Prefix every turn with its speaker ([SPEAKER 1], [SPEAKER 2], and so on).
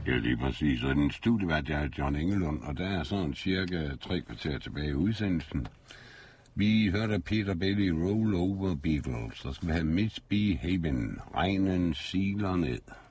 [SPEAKER 1] Ja, lige præcis. Og den studievært, jeg er John Engelund, og der er sådan cirka 3 kvarter tilbage i udsendelsen. Vi hørte Peter Bailey Roll Over Beatles, så skal vi have Miss B. Haven, regnen siler ned.